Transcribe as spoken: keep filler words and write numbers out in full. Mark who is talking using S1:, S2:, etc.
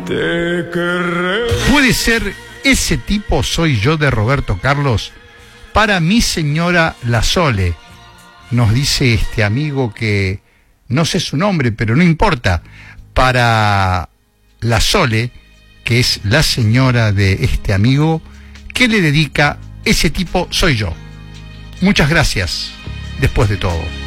S1: te querré.
S2: Puede ser Ese tipo soy yo de Roberto Carlos para mi señora La Sole. Nos dice este amigo que no sé su nombre, pero no importa. Para La Sole, que es la señora de este amigo, que le dedica Ese tipo soy yo. Muchas gracias, después de todo.